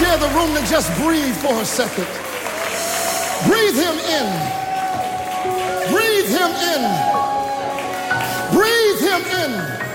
dare the room to just breathe for a second. Breathe him in. Breathe him in. Breathe him in.